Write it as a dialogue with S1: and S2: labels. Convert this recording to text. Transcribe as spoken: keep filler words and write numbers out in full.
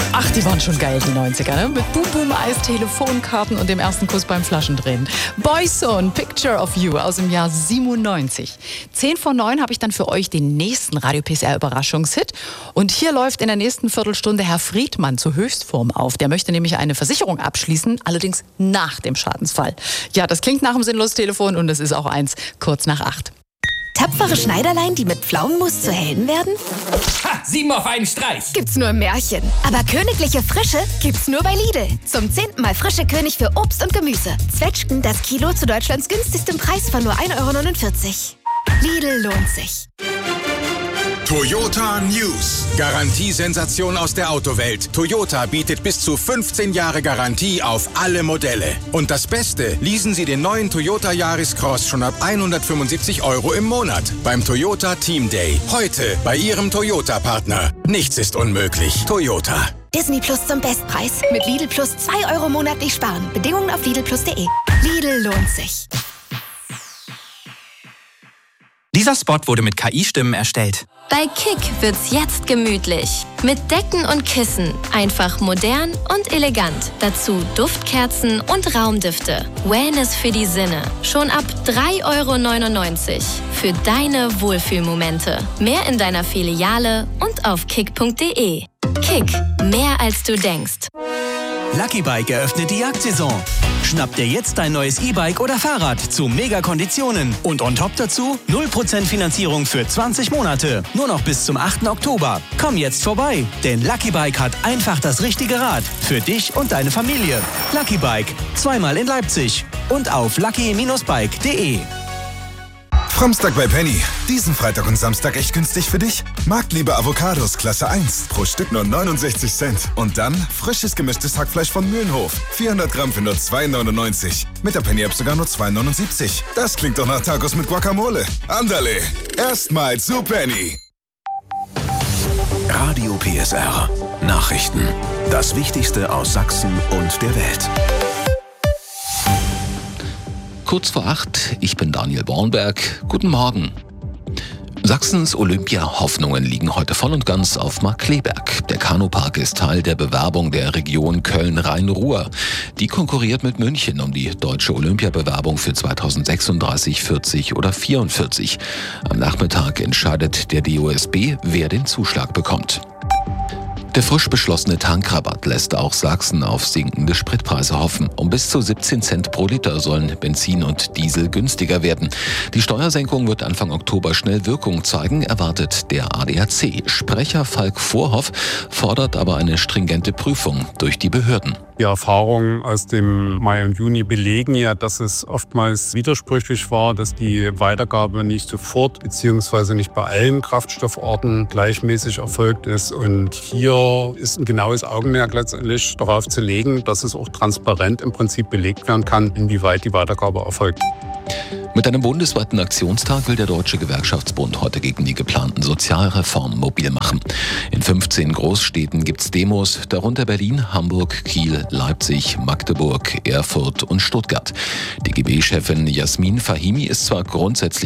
S1: Ach, die waren schon geil, die neunziger, ne? Mit Boom Boom Eis, Telefonkarten und dem ersten Kuss beim Flaschendrehen. Boyzone, Picture of You aus dem Jahr siebenundneunzig. Zehn vor neun habe ich dann für euch den nächsten Radio P S R-Überraschungshit. Und hier läuft in der nächsten Viertelstunde Herr Friedmann zur Höchstform auf. Der möchte nämlich eine Versicherung abschließen, allerdings nach dem Schadensfall. Ja, das klingt nach einem Sinnlos-Telefon und es ist auch eins, kurz nach acht.
S2: Tapfere Schneiderlein, die mit Pflaumenmus zu Helden werden?
S3: Ha! Sieben auf einen Streich!
S2: Gibt's nur im Märchen. Aber königliche Frische gibt's nur bei Lidl. Zum zehnten Mal frische König für Obst und Gemüse. Zwetschgen das Kilo zu Deutschlands günstigstem Preis von nur ein Euro neunundvierzig. Lidl lohnt sich.
S4: Toyota News. Garantiesensation aus der Autowelt. Toyota bietet bis zu fünfzehn Jahre Garantie auf alle Modelle. Und das Beste, leasen Sie den neuen Toyota Yaris Cross schon ab hundertfünfundsiebzig Euro im Monat beim Toyota Team Day. Heute bei Ihrem Toyota-Partner. Nichts ist unmöglich. Toyota.
S2: Disney Plus zum Bestpreis. Mit Lidl Plus zwei Euro monatlich sparen. Bedingungen auf lidl plus punkt de. Lidl lohnt sich.
S5: Dieser Spot wurde mit K I-Stimmen erstellt.
S6: Bei Kick wird's jetzt gemütlich. Mit Decken und Kissen. Einfach modern und elegant. Dazu Duftkerzen und Raumdüfte. Wellness für die Sinne. Schon ab drei Euro neunundneunzig. Für deine Wohlfühlmomente. Mehr in deiner Filiale und auf kick punkt de. Kick. Mehr als du denkst.
S7: Lucky Bike eröffnet die Jagdsaison. Schnapp dir jetzt dein neues E-Bike oder Fahrrad zu Mega-Konditionen. Und on top dazu null Prozent Finanzierung für zwanzig Monate. Nur noch bis zum achten Oktober. Komm jetzt vorbei, denn Lucky Bike hat einfach das richtige Rad. Für dich und deine Familie. Lucky Bike. Zweimal in Leipzig. Und auf lucky Bindestrich bike punkt de.
S8: Samstag bei Penny. Diesen Freitag und Samstag echt günstig für dich? Marktliebe Avocados Klasse eins. Pro Stück nur neunundsechzig Cent. Und dann frisches gemischtes Hackfleisch von Mühlenhof. vierhundert Gramm für nur zwei neunundneunzig. Mit der Penny-App sogar nur zwei neunundsiebzig. Das klingt doch nach Tacos mit Guacamole. Andale. Erstmal zu Penny.
S9: Radio P S R. Nachrichten. Das Wichtigste aus Sachsen und der Welt.
S10: Kurz vor acht, ich bin Daniel Bornberg. Guten Morgen. Sachsens Olympia-Hoffnungen liegen heute voll und ganz auf Markkleeberg. Der Kanupark ist Teil der Bewerbung der Region Köln-Rhein-Ruhr. Die konkurriert mit München um die deutsche Olympiabewerbung für zweitausendsechsunddreißig, vierzig oder vierundvierzig. Am Nachmittag entscheidet der D O S B, wer den Zuschlag bekommt. Der frisch beschlossene Tankrabatt lässt auch Sachsen auf sinkende Spritpreise hoffen. Um bis zu siebzehn Cent pro Liter sollen Benzin und Diesel günstiger werden. Die Steuersenkung wird Anfang Oktober schnell Wirkung zeigen, erwartet der A D A C. Sprecher Falk Vorhoff fordert aber eine stringente Prüfung durch die Behörden.
S11: Die Erfahrungen aus dem Mai und Juni belegen ja, dass es oftmals widersprüchlich war, dass die Weitergabe nicht sofort bzw. nicht bei allen Kraftstofforten gleichmäßig erfolgt ist. Und hier ist ein genaues Augenmerk letztendlich darauf zu legen, dass es auch transparent im Prinzip belegt werden kann, inwieweit die Weitergabe erfolgt.
S10: Mit einem bundesweiten Aktionstag will der Deutsche Gewerkschaftsbund heute gegen die geplanten Sozialreformen mobil machen. In fünfzehn Großstädten gibt's Demos, darunter Berlin, Hamburg, Kiel, Leipzig, Magdeburg, Erfurt und Stuttgart. Die G B-Chefin Jasmin Fahimi ist zwar grundsätzlich